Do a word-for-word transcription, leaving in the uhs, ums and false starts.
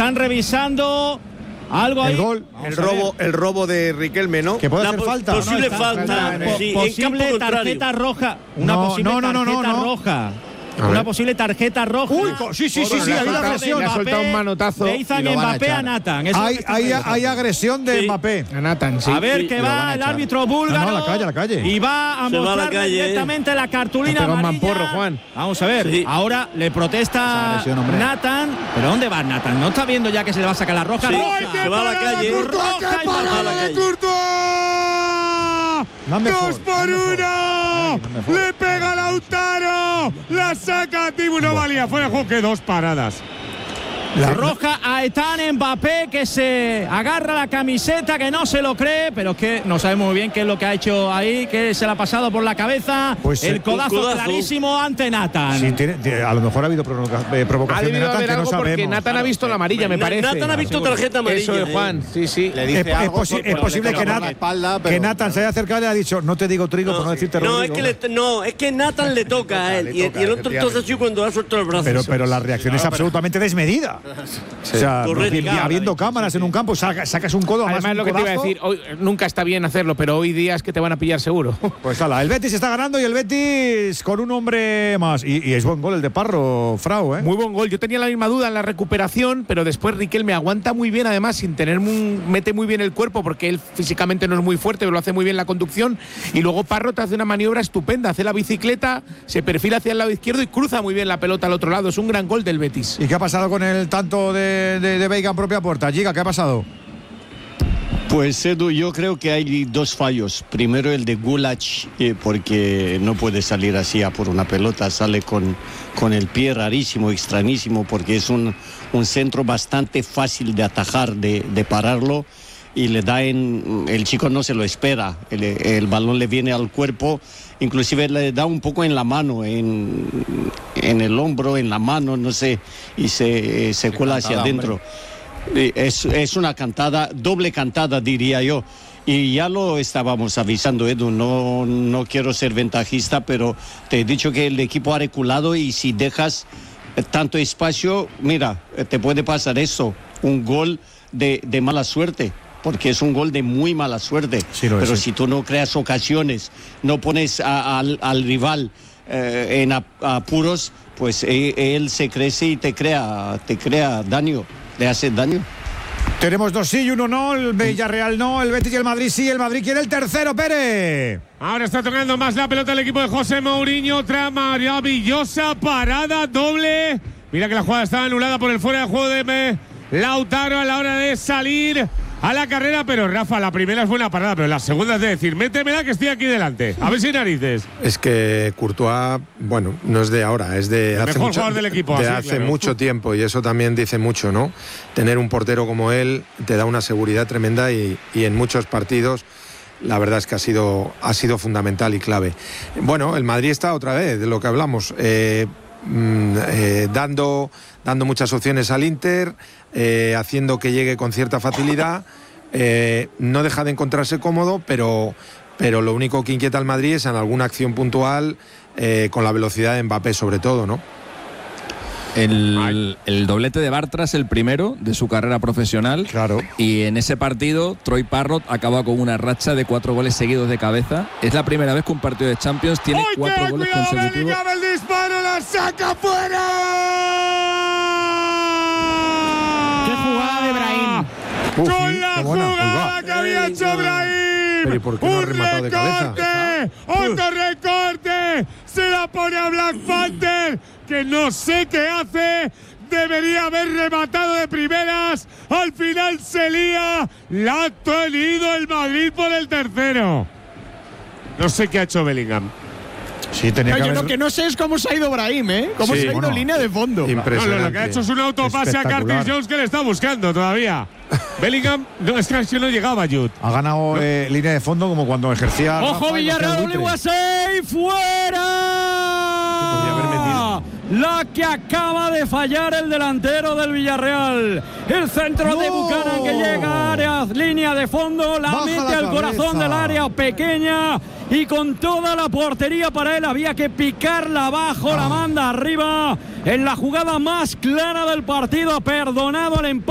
están revisando algo ahí. El gol, el robo, el robo de Riquelme, ¿no? Que puede La hacer po- falta. posible ¿no? falta, Está- sí, en posible campo tarjeta contrario. roja. Una No, posible no, no, no, tarjeta no, no. roja. A Una ver. posible tarjeta roja. Uy, co- sí, sí, sí, Por sí, la hay una falta de agresión. Le ha soltado un Mbappé, manotazo Le hizo y lo van a Mbappé a echar. Nathan. Eso es lo Hay, que está hay, revisando. hay agresión de Sí. Mbappé. A Nathan, sí. A ver Sí, que y lo van va a el echar. árbitro búlgaro. No, no, a la calle, a la calle. Y va a Se va a la mostrarle calle, ¿eh? directamente la cartulina Ha pegado un amarilla. mamporro, Juan. Vamos a ver. Sí. Ahora le Esa protesta agresión, hombre. Nathan. ¿Pero dónde va Nathan? ¿No está viendo ya que se le va a sacar la roja? Sí, ¡Roja! se va a la calle. Roja y va a la ¡Parada de calle. Courtois! Dame ¡Dos for, por dame for. uno! Dame for. ¡Le pega Lautaro! ¡La saca a Tibu! No valía, fuera de juego, que dos paradas. La roja a Ethan Mbappé, que se agarra la camiseta, que no se lo cree, pero es que no sabemos muy bien qué es lo que ha hecho ahí, que se le ha pasado por la cabeza. Pues, el eh, codazo, un codazo. clarísimo ante Nathan. Sí, tiene- tiene- a lo mejor ha habido provoca- eh, Ha provocación de debido Nathan haber que no algo porque sabemos. Nathan ha visto la amarilla, me Na- parece. Nathan ha visto tarjeta amarilla, Eso es, eh. Juan. Sí, sí. Le Es, dice es algo posi- por- es por- posible por que, la Nat- espalda, que pero- Nathan se haya acercado y le ha dicho no te digo trigo por no decirte No, Rodrigo. es que le, no, es que Nathan le toca a él. Le Y, toca, y el otro entonces efectivamente. así cuando ha soltado el brazo. pero, pero la reacción es absolutamente desmedida. O sea, Correcto. vi- habiendo cámaras en un campo, saca- sacas un codo, Además, más lo un que te iba a codazo. decir, hoy, nunca está bien hacerlo, pero hoy día es que te van a pillar seguro. Pues ala, el Betis está ganando y el Betis con un hombre más. Y, y es buen gol el de Parro, Frau, ¿eh? Muy buen gol. Yo tenía la misma duda en la recuperación, pero después Riquelme aguanta muy bien, además, sin tener un, mete muy bien el cuerpo, porque él físicamente no es muy fuerte, pero lo hace muy bien la conducción. Y luego Parro te hace una maniobra estupenda, hace la bicicleta, se perfila hacia el lado izquierdo y cruza muy bien la pelota al otro lado. Es un gran gol del Betis. ¿Y qué ha pasado con el tanto de, de, de Veiga en propia puerta? Giga, ¿qué ha pasado? Pues Edu, yo creo que hay dos fallos. Primero el de Gulach, eh, porque no puede salir así a por una pelota, sale con, con el pie rarísimo, extrañísimo, porque es un, un centro bastante fácil de atajar, de, de pararlo, y le da en... El chico no se lo espera, el, el balón le viene al cuerpo, inclusive le da un poco en la mano, en, en el hombro, en la mano, no sé, y se, se cuela hacia adentro. Eh, Es, es una cantada, doble cantada diría yo. Y ya lo estábamos avisando, Edu, no, no quiero ser ventajista, pero te he dicho que el equipo ha reculado y si dejas eh, tanto espacio, mira, eh, te puede pasar eso, un gol de, de mala suerte, porque es un gol de muy mala suerte. Sí, lo es, pero sí. si tú no creas ocasiones, no pones a- al, al rival eh, en ap- apuros, pues eh, él se crece y te crea, te crea daño. ¿Le hace daño? Tenemos dos sí y uno no. El Villarreal no, el Betis y el Madrid sí. El Madrid quiere el tercero, Pérez. Ahora está tocando más la pelota el equipo de José Mourinho. Otra maravillosa parada doble. Mira que la jugada estaba anulada por el fuera de juego de Me- Lautaro a la hora de salir a la carrera. Pero Rafa, la primera es buena parada, pero la segunda es de decir, métemela que estoy aquí delante. A ver si narices. Es que Courtois, bueno, no es de ahora, es de hace, mejor mucho, jugador del equipo, de así, hace claro. mucho tiempo, y eso también dice mucho, ¿no? Tener un portero como él te da una seguridad tremenda y, y en muchos partidos la verdad es que ha sido, ha sido fundamental y clave. Bueno, el Madrid está otra vez, de lo que hablamos, eh, mm, eh, dando, dando muchas opciones al Inter, eh, haciendo que llegue con cierta facilidad, eh, no deja de encontrarse cómodo, pero, pero lo único que inquieta al Madrid es en alguna acción puntual, eh, con la velocidad de Mbappé sobre todo, ¿no? El, el doblete de Bartra es el primero de su carrera profesional. Claro. Y en ese partido, Troy Parrott acaba con una racha de cuatro goles seguidos de cabeza. Es la primera vez que un partido de Champions tiene ¡Uy, cuatro qué goles cuidado, consecutivos. Bellingham, el disparo, la saca fuera! ¡Qué jugada de Brahim! Uf, Con sí, la qué buena, jugada pues que había hecho Brahim. Pero ¿y por qué no ha Un rematado de cabeza? recorte, otro recorte. Se la pone a Black Panther, que no sé qué hace. Debería haber rematado de primeras. Al final se lía. La ha tenido el Madrid por el tercero. No sé qué ha hecho Bellingham. Sí, tenía que Yo haber... lo que no sé es cómo se ha ido Brahim, ¿eh? Cómo Sí, se ha ido bueno, en línea de fondo. No, Impresionante. lo, lo que ha hecho es un autopase a Espectacular. Curtis Jones que le está buscando todavía. Bellingham, no, es que así no llegaba, Jude. Ha ganado eh, línea de fondo como cuando ejercía... ¡Ojo, Rafa y Villarreal, García Buitre. Uliwasei! ¡Fuera! podría haber metido. La que acaba de fallar el delantero del Villarreal. El centro de ¡No! Buchanan que llega a área, línea de fondo, la Baja mete la al corazón cabeza. del área pequeña y con toda la portería para él había que picarla abajo, Ah. la manda arriba en la jugada más clara del partido, ha perdonado el empate.